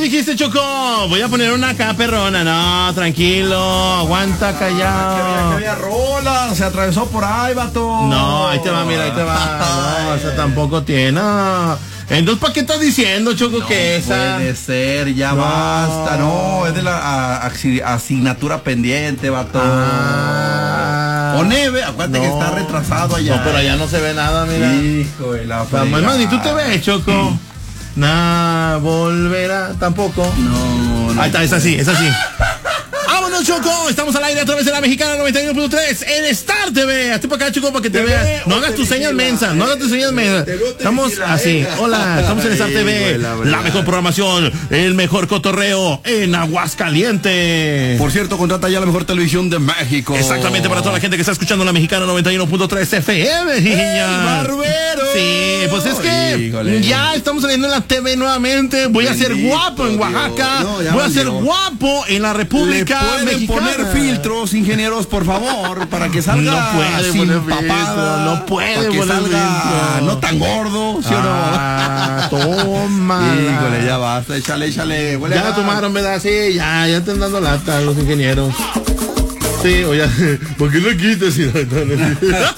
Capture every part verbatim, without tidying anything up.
dijiste, Choco? Voy a poner una acá, perrona. No, tranquilo, aguanta callado. Que había, que había rola, se atravesó por ahí, vato. No, ahí te va, mira, ahí te va. No, esa tampoco tiene. No. Entonces, ¿para qué estás diciendo, Choco, No que esa? puede ser, ya No. basta. No, es de la a- axi- asignatura pendiente, vato. Ah. O neve, acuérdate No. que está retrasado allá. No, pero allá no se ve nada, mira. Hijo de la Vamos, hermano, ¿y tú te ves, Choco? Nah, volverá, tampoco. No, no. Ahí está, es así, es así. ¡Vámonos, Choco! Estamos al aire a través de la Mexicana noventa y uno punto tres en Star T V. Hazte para acá, Choco, para que te, Te veas. ve No o hagas te tus señas vigila, mensas, eh. no hagas tus señas mensas. Te veo, te Estamos vigila, así. eh. Hola, estamos en Star Ay, T V. güey, la verdad. La mejor programación, el mejor cotorreo en Aguascalientes. Por cierto, contrata ya la mejor televisión de México. Exactamente, para toda la gente que está escuchando la Mexicana noventa y uno punto tres F M, niña. ¡Barbero! Sí, pues es que Híjole. ya estamos saliendo en la T V nuevamente. Voy a ser Bendito guapo en Oaxaca. Dios. No, ya Voy a ser valió. guapo en la Le República pueden Mexicana. poner filtros, ingenieros, por favor, para que salga No puede sin poner papada, filtro, no puede para que poner salga filtro. no tan gordo, ¿sí Ah, o no? toma. Híjole, ya basta, échale, échale. Huele Ya a- la tomaron, ¿verdad? Sí, ya, ya están dando lata los ingenieros. Sí, o ya, ¿por qué lo quitas? Si no, no, no,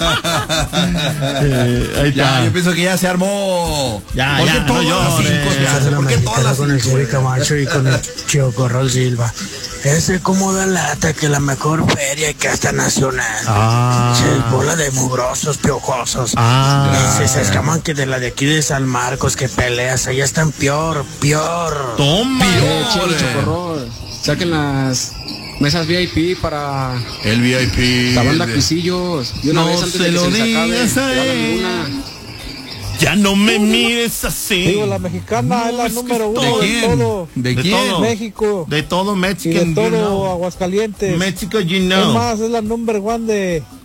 eh, ahí Ya, está. yo pienso que ya se armó. Ya, ¿Por ya, qué no todas las llores. cinco? Ya, Ya, ¿por qué todas las con el cinco? Jerry Camacho y con el Chio Corral Silva. Ese como da lata que la mejor feria que hasta nacional. Ah. Che, bola de mugrosos, piojosos. Ah. Se, se escaman que de la de aquí de San Marcos que peleas, allá están peor, peor. Toma. Eh, Chile Chocorrol, saquen las mesas V I P para El V I P. la banda de- Cuisillos. Y una No vez antes se de que lo se les acabe, digas a regalan él. una. Ya no me mires así. Digo, la mexicana es la es que número uno estoy- de ¿Quién? todo. ¿De De quién? todo. México De todo y Mexican, de you todo know. Aguascalientes. Mexico, you Es know. más, es la number one de